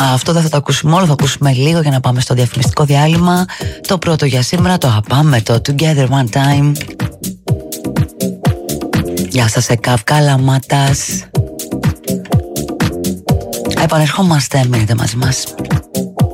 Αυτό δεν θα το ακούσουμε όλο, θα ακούσουμε λίγο για να πάμε στο διαφημιστικό διάλειμμα. Το πρώτο για σήμερα το αγαπάμε, το Together One Time. Γεια σας Εκαύ Λαμάτας. Επανερχόμαστε, μείνετε μαζί μας.